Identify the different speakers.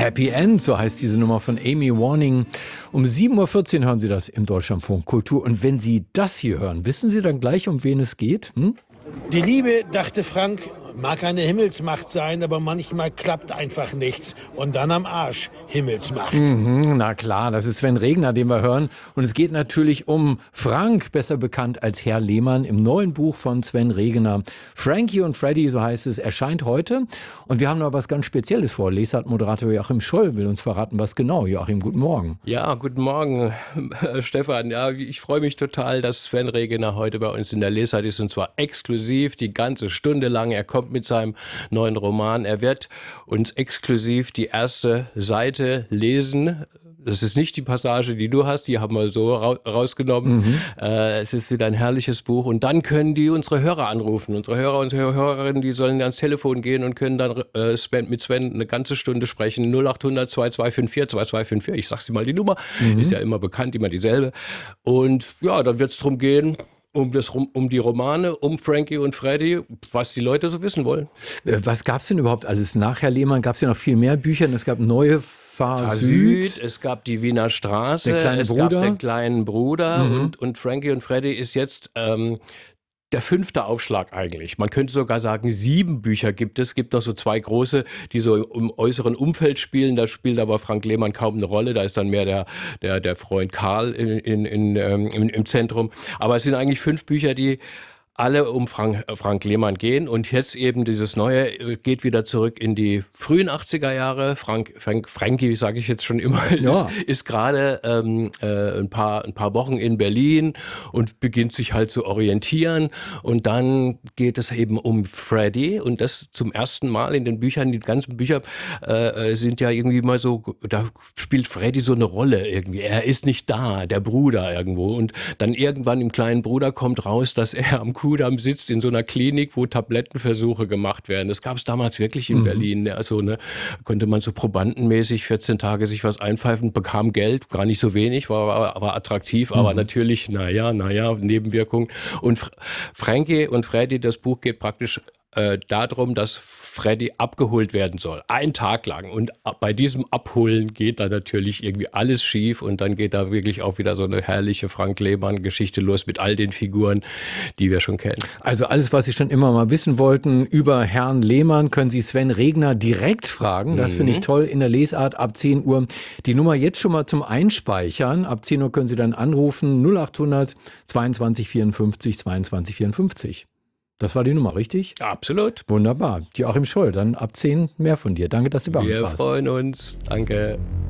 Speaker 1: Happy End, so heißt diese Nummer von Amy Warning. Um 7.14 Uhr hören Sie das im Deutschlandfunk Kultur. Und wenn Sie das hier hören, wissen Sie dann gleich, um wen es geht?
Speaker 2: Die Liebe, dachte Frank, mag eine Himmelsmacht sein, aber manchmal klappt einfach nichts. Und dann am Arsch, Himmelsmacht.
Speaker 1: Na klar, das ist Sven Regner, den wir hören. Und es geht natürlich um Frank, besser bekannt als Herr Lehmann, im neuen Buch von Sven Regner. Frankie und Freddy, so heißt es, erscheint heute. Und wir haben noch was ganz Spezielles vor. Lesart-Moderator Joachim Scholl will uns verraten, was genau. Joachim, guten Morgen.
Speaker 3: Ja, guten Morgen, Stefan. Ja, ich freue mich total, dass Sven Regner heute bei uns in der Lesart ist. Und zwar exklusiv, die ganze Stunde lang. Er kommt mit seinem neuen Roman. Er wird uns exklusiv die erste Seite lesen. Das ist nicht die Passage, die du hast, die haben wir so rausgenommen. Es ist wieder ein herrliches Buch. Und dann können die unsere Hörer anrufen. Unsere Hörer und Hörerinnen, die sollen ans Telefon gehen und können dann mit Sven eine ganze Stunde sprechen. 0800 2254 2254. Ich sag sie mal die Nummer. Ist ja immer bekannt, immer dieselbe. Und ja, dann wird es darum gehen, um die Romane, um Frankie und Freddy, was die Leute so wissen wollen.
Speaker 1: Was gab es denn überhaupt alles? Nach Herr Lehmann gab es ja noch viel mehr Bücher. Es gab neue Fahr Süd.
Speaker 3: Es gab die Wiener Straße.
Speaker 1: Der kleine Bruder.
Speaker 3: Es gab den kleinen Bruder. Und Frankie und Freddy ist jetzt der 5. Aufschlag eigentlich. Man könnte sogar sagen, 7 Bücher gibt es. Es gibt noch so 2 große, die so im äußeren Umfeld spielen. Da spielt aber Frank Lehmann kaum eine Rolle. Da ist dann mehr der Freund Karl im Zentrum. Aber es sind eigentlich 5 Bücher, die alle um Frank Lehmann gehen. Und jetzt eben dieses Neue geht wieder zurück in die frühen 80er Jahre. Frankie, sage ich jetzt schon immer, ist gerade ein paar Wochen in Berlin und beginnt sich halt zu orientieren. Und dann geht es eben um Freddy. Und das zum ersten Mal in den Büchern. Die ganzen Bücher sind ja irgendwie mal so, da spielt Freddy so eine Rolle irgendwie. Er ist nicht da, der Bruder irgendwo. Und dann irgendwann im kleinen Bruder kommt raus, dass er am Kudamm sitzt in so einer Klinik, wo Tablettenversuche gemacht werden. Das gab es damals wirklich in Berlin. Also konnte man so probandenmäßig 14 Tage sich was einpfeifen, bekam Geld, gar nicht so wenig, war attraktiv, aber natürlich, naja, Nebenwirkungen. Und Frankie und Freddy, das Buch geht praktisch darum, dass Freddy abgeholt werden soll. 1 Tag lang. Und bei diesem Abholen geht da natürlich irgendwie alles schief und dann geht da wirklich auch wieder so eine herrliche Frank Lehmann-Geschichte los mit all den Figuren, die wir schon kennen.
Speaker 1: Also alles, was Sie schon immer mal wissen wollten über Herrn Lehmann, können Sie Sven Regner direkt fragen. Das finde ich toll in der Lesart ab 10 Uhr. Die Nummer jetzt schon mal zum Einspeichern. Ab 10 Uhr können Sie dann anrufen 0800 22 54 22 54. Das war die Nummer, richtig?
Speaker 3: Absolut.
Speaker 1: Wunderbar. Joachim Scholl, dann ab 10 mehr von dir. Danke, dass du bei uns warst.
Speaker 3: Wir freuen uns. Danke.